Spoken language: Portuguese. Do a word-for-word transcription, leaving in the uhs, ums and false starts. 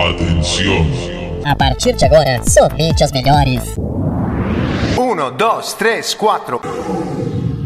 Atenção! A partir de agora, somente as melhores. Um, dois, três, quatro.